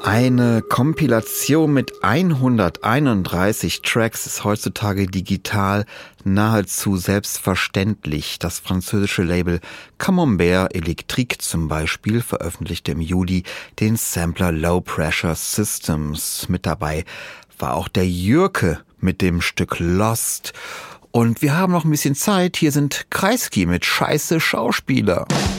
Eine Kompilation mit 131 Tracks ist heutzutage digital nahezu selbstverständlich. Das französische Label Camembert Electric zum Beispiel veröffentlichte im Juli den Sampler Low Pressure Systems. Mit dabei war auch der Jürke mit dem Stück Lost. Und wir haben noch ein bisschen Zeit. Hier sind Kreisky mit Scheiße Schauspieler.